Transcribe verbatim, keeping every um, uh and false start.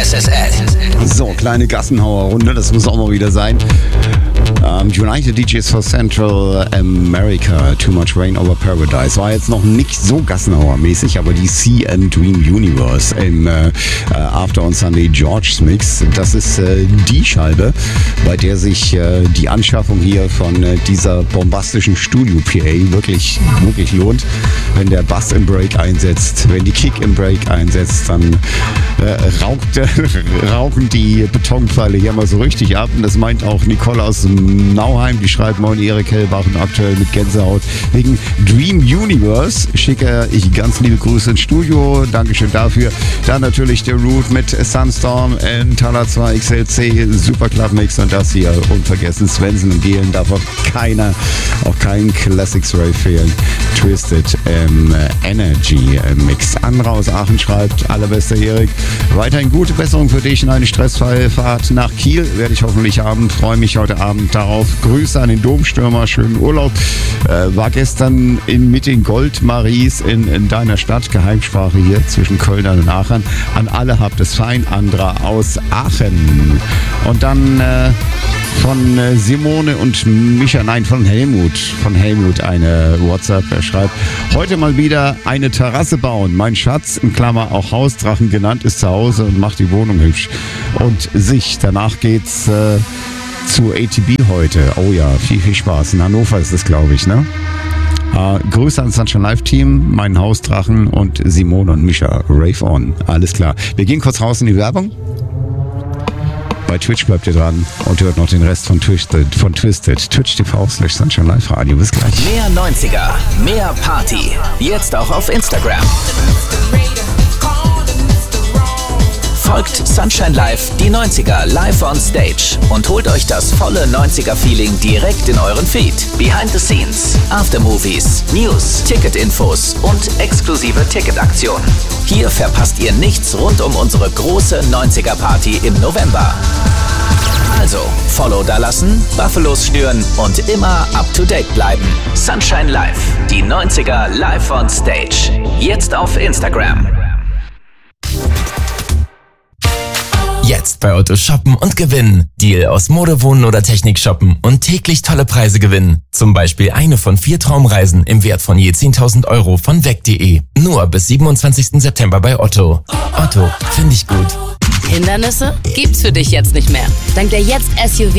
S S L. So, kleine Gassenhauer-Runde, das muss auch mal wieder sein. Um, United D Js for Central America, Too Much Rain Over Paradise. War jetzt noch nicht so Gassenhauer-mäßig, aber die Sea and Dream Universe im äh, After on Sunday George's Mix. Das ist äh, die Scheibe, bei der sich äh, die Anschaffung hier von äh, dieser bombastischen Studio-P A wirklich, wirklich lohnt. Wenn der Bass im Break einsetzt, wenn die Kick im Break einsetzt, dann äh, raucht, äh, rauchen die Betonpfeile hier mal so richtig ab. Und das meint auch Nicole aus Nauheim, die schreibt: Moin Erik Hellbach und aktuell mit Gänsehaut wegen Dream Universe. Schicke ich ganz liebe Grüße ins Studio. Dankeschön dafür. Dann natürlich der Root mit Sunstorm in Tala zwei X L C, Super Club Mix und das hier unvergessen. Svensen und Gehlen darf auch keiner, auch kein Classics Rave fehlen. Twisted im Energy Mix. Andra aus Aachen schreibt: Allerbester Erik, weiterhin gute Besserung für dich in eine stressfreie Fahrt nach Kiel. Werde ich hoffentlich haben. Freue mich heute Abend darauf. Grüße an den Domstürmer, schönen Urlaub. Äh, war gestern in Meeting Gold Maries in, in deiner Stadt, Geheimsprache hier zwischen Köln und Aachen. An alle habt es fein, Andra aus Aachen. Und dann äh, von äh, Simone und Micha, nein, von Helmut. Von Helmut eine WhatsApp. Er schreibt: Heute mal wieder eine Terrasse bauen. Mein Schatz, in Klammer auch Hausdrachen genannt, ist zu Hause und macht die Wohnung hübsch. Und sich. Danach geht's äh, zu A T B heute. Oh ja, viel, viel Spaß. In Hannover ist es, glaube ich, ne? Uh, Grüße ans Sunshine Live Team, meinen Hausdrachen und Simone und Micha. Rave on. Alles klar. Wir gehen kurz raus in die Werbung. Bei Twitch bleibt ihr dran und hört noch den Rest von Twisted. Von Twisted. Twitch T V slash Sunshine Live Radio. Bis gleich. Mehr neunziger, mehr Party. Jetzt auch auf Instagram. Folgt Sunshine Live, die neunziger live on stage und holt euch das volle neunziger-Feeling direkt in euren Feed. Behind the Scenes, Aftermovies, News, Ticketinfos und exklusive Ticketaktionen. Hier verpasst ihr nichts rund um unsere große neunziger-Party im November. Also, Follow da lassen, Buffalos schnüren und immer up to date bleiben. Sunshine Live, die neunziger live on stage. Jetzt auf Instagram. Jetzt bei Otto shoppen und gewinnen. Deal aus Mode, Wohnen oder Technik shoppen und täglich tolle Preise gewinnen. Zum Beispiel eine von vier Traumreisen im Wert von je zehntausend Euro von weg punkt de. Nur bis siebenundzwanzigsten September bei Otto. Otto, finde ich gut. Hindernisse gibt's für dich jetzt nicht mehr. Dank der Jetzt S U V